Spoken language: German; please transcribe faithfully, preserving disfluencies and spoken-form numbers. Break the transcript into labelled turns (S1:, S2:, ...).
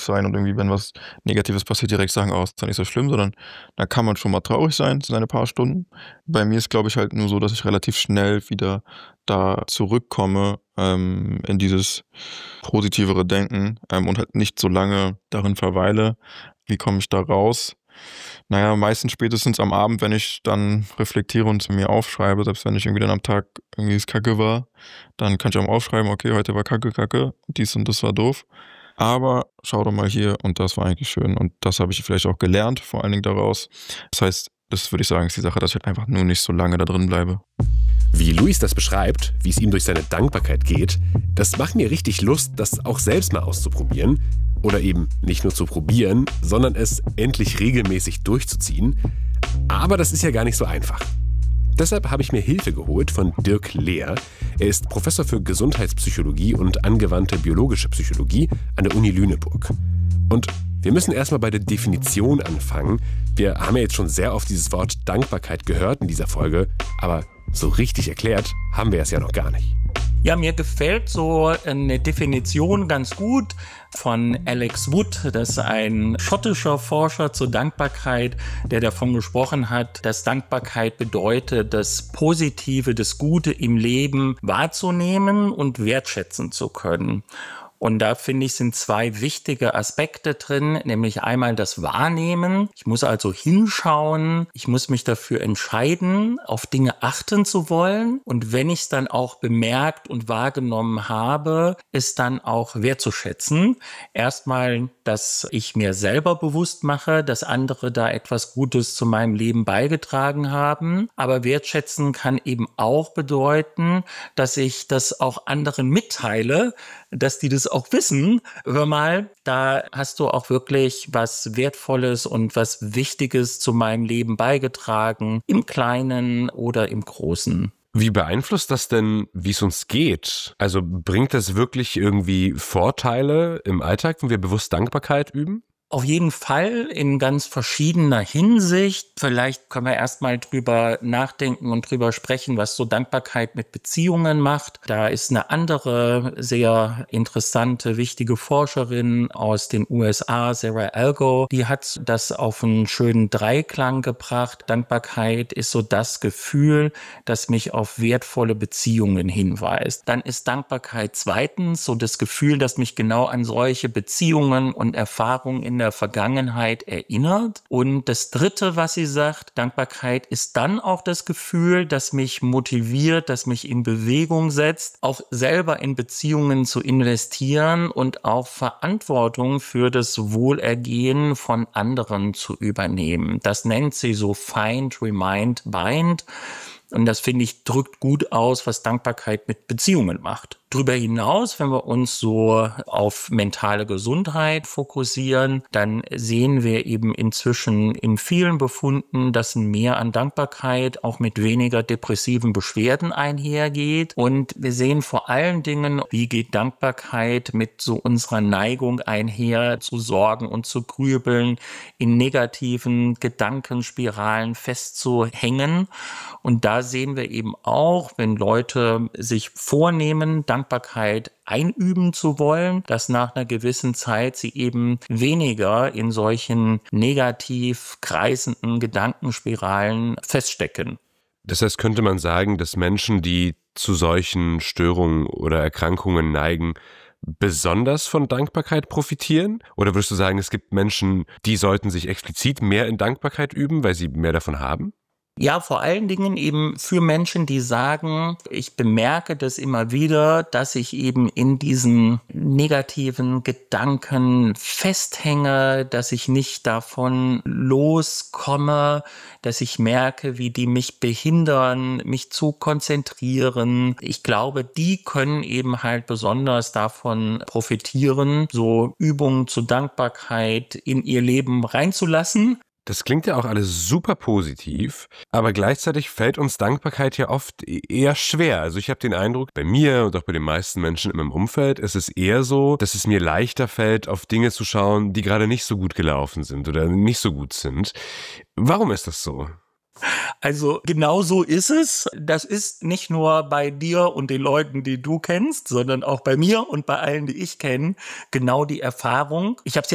S1: sein und irgendwie, wenn was Negatives passiert, direkt sagen, oh, ist doch nicht so schlimm, sondern da kann man schon mal traurig sein, seine paar Stunden. Bei mir ist, glaube ich, halt nur so, dass ich relativ schnell wieder da zurückkomme ähm, in dieses positivere Denken ähm, und halt nicht so lange darin verweile. Wie komme ich da raus? Naja, meistens spätestens am Abend, wenn ich dann reflektiere und mir aufschreibe, selbst wenn ich irgendwie dann am Tag irgendwie es kacke war, dann kann ich auch mal aufschreiben, okay, heute war kacke, kacke, dies und das war doof. Aber schau doch mal hier und das war eigentlich schön und das habe ich vielleicht auch gelernt, vor allen Dingen daraus. Das heißt, das würde ich sagen, ist die Sache, dass ich halt einfach nur nicht so lange da drin bleibe.
S2: Wie Luis das beschreibt, wie es ihm durch seine Dankbarkeit geht, das macht mir richtig Lust, das auch selbst mal auszuprobieren. Oder eben nicht nur zu probieren, sondern es endlich regelmäßig durchzuziehen. Aber das ist ja gar nicht so einfach. Deshalb habe ich mir Hilfe geholt von Dirk Lehr. Er ist Professor für Gesundheitspsychologie und angewandte biologische Psychologie an der Uni Lüneburg. Und wir müssen erstmal bei der Definition anfangen. Wir haben ja jetzt schon sehr oft dieses Wort Dankbarkeit gehört in dieser Folge, aber so richtig erklärt haben wir es ja noch gar nicht.
S3: Ja, mir gefällt so eine Definition ganz gut von Alex Wood. Das ist ein schottischer Forscher zur Dankbarkeit, der davon gesprochen hat, dass Dankbarkeit bedeutet, das Positive, das Gute im Leben wahrzunehmen und wertschätzen zu können. Und da finde ich, sind zwei wichtige Aspekte drin, nämlich einmal das Wahrnehmen. Ich muss also hinschauen, ich muss mich dafür entscheiden, auf Dinge achten zu wollen. Und wenn ich es dann auch bemerkt und wahrgenommen habe, es dann auch wertzuschätzen. Erstmal, dass ich mir selber bewusst mache, dass andere da etwas Gutes zu meinem Leben beigetragen haben. Aber wertschätzen kann eben auch bedeuten, dass ich das auch anderen mitteile, dass die das auch wissen. Hör mal, da hast du auch wirklich was Wertvolles und was Wichtiges zu meinem Leben beigetragen, im Kleinen oder im Großen.
S2: Wie beeinflusst das denn, wie es uns geht? Also bringt das wirklich irgendwie Vorteile im Alltag, wenn wir bewusst Dankbarkeit üben?
S3: Auf jeden Fall in ganz verschiedener Hinsicht. Vielleicht können wir erstmal drüber nachdenken und drüber sprechen, was so Dankbarkeit mit Beziehungen macht. Da ist eine andere sehr interessante, wichtige Forscherin aus den U S A, Sarah Algo, die hat das auf einen schönen Dreiklang gebracht. Dankbarkeit ist so das Gefühl, das mich auf wertvolle Beziehungen hinweist. Dann ist Dankbarkeit zweitens so das Gefühl, das mich genau an solche Beziehungen und Erfahrungen in der Vergangenheit erinnert. Und das Dritte, was sie sagt, Dankbarkeit ist dann auch das Gefühl, das mich motiviert, das mich in Bewegung setzt, auch selber in Beziehungen zu investieren und auch Verantwortung für das Wohlergehen von anderen zu übernehmen. Das nennt sie so Find, Remind, Bind. Und das, finde ich, drückt gut aus, was Dankbarkeit mit Beziehungen macht. Darüber hinaus, wenn wir uns so auf mentale Gesundheit fokussieren, dann sehen wir eben inzwischen in vielen Befunden, dass ein Mehr an Dankbarkeit auch mit weniger depressiven Beschwerden einhergeht. Und wir sehen vor allen Dingen, wie geht Dankbarkeit mit so unserer Neigung einher, zu sorgen und zu grübeln, in negativen Gedankenspiralen festzuhängen. Und da sehen wir eben auch, wenn Leute sich vornehmen, Dankbarkeit einüben zu wollen, dass nach einer gewissen Zeit sie eben weniger in solchen negativ kreisenden Gedankenspiralen feststecken.
S2: Das heißt, könnte man sagen, dass Menschen, die zu solchen Störungen oder Erkrankungen neigen, besonders von Dankbarkeit profitieren? Oder würdest du sagen, es gibt Menschen, die sollten sich explizit mehr in Dankbarkeit üben, weil sie mehr davon haben?
S3: Ja, vor allen Dingen eben für Menschen, die sagen, ich bemerke das immer wieder, dass ich eben in diesen negativen Gedanken festhänge, dass ich nicht davon loskomme, dass ich merke, wie die mich behindern, mich zu konzentrieren. Ich glaube, die können eben halt besonders davon profitieren, so Übungen zur Dankbarkeit in ihr Leben reinzulassen.
S2: Das klingt ja auch alles super positiv, aber gleichzeitig fällt uns Dankbarkeit ja oft eher schwer. Also ich habe den Eindruck, bei mir und auch bei den meisten Menschen in meinem Umfeld ist es eher so, dass es mir leichter fällt, auf Dinge zu schauen, die gerade nicht so gut gelaufen sind oder nicht so gut sind. Warum ist das so?
S3: Also genau so ist es. Das ist nicht nur bei dir und den Leuten, die du kennst, sondern auch bei mir und bei allen, die ich kenne, genau die Erfahrung. Ich habe